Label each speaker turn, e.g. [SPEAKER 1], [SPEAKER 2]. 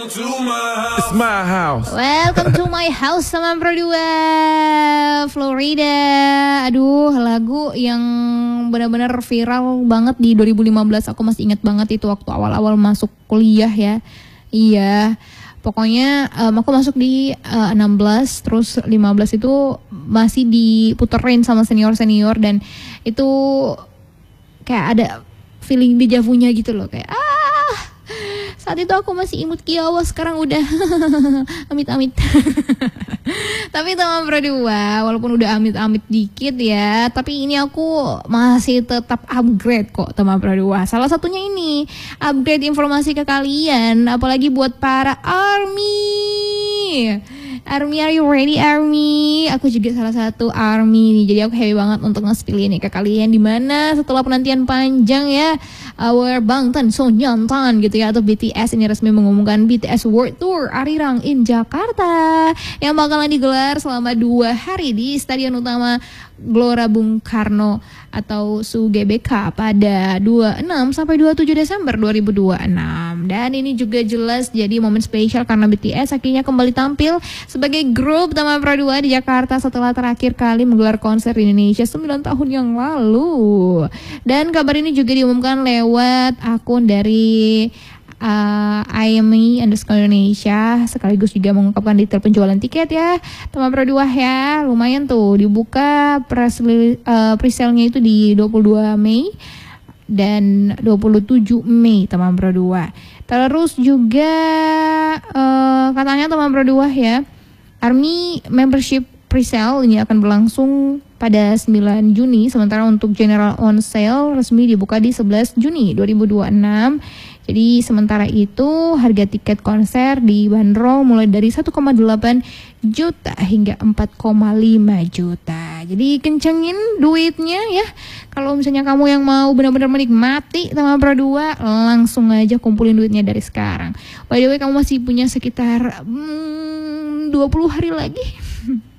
[SPEAKER 1] It's my house.
[SPEAKER 2] Welcome to my house sama Pro 2 Florida. Aduh, lagu yang benar-benar viral banget di 2015. Aku masih ingat banget itu waktu awal-awal masuk kuliah ya. Iya. Pokoknya aku masuk di 16, terus 15 itu masih diputerin sama senior-senior, dan itu kayak ada feeling dejavunya gitu loh, kayak saat itu aku masih imut kiawa, sekarang udah amit-amit. Tapi teman Pro 2, walaupun udah amit-amit dikit ya, tapi ini aku masih tetap upgrade kok teman Pro 2. Salah satunya ini, upgrade informasi ke kalian, apalagi buat para ARMY. ARMY, are you ready ARMY? Aku juga salah satu ARMY nih, jadi aku happy banget untuk nge-spill ini ke kalian, dimana setelah penantian panjang ya, our Bangtan Sonyeontan gitu ya, atau BTS ini resmi mengumumkan BTS World Tour Arirang in Jakarta yang bakalan digelar selama 2 hari di Stadion Utama Gelora Bung Karno atau SUGBK pada 26 sampai 27 Desember 2026. Dan ini juga jelas jadi momen spesial karena BTS akhirnya kembali tampil sebagai grup teman Pro 2 di Jakarta setelah terakhir kali menggelar konser di Indonesia 9 tahun yang lalu. Dan kabar ini juga diumumkan lewat akun dari IME_Indonesia, sekaligus juga mengungkapkan detail penjualan tiket ya teman Pro 2 ya. Lumayan tuh, dibuka presale-nya itu di 22 Mei dan 27 Mei teman Pro 2. Terus juga katanya teman Pro 2 ya, ARMY membership presale ini akan berlangsung pada 9 Juni, sementara untuk general on sale resmi dibuka di 11 Juni 2026. Jadi sementara itu harga tiket konser dibanderol mulai dari 1,8 juta hingga 4,5 juta. Jadi kencengin duitnya ya. Kalau misalnya kamu yang mau benar-benar menikmati teman Pro 2, langsung aja kumpulin duitnya dari sekarang. By the way, kamu masih punya sekitar 20 hari lagi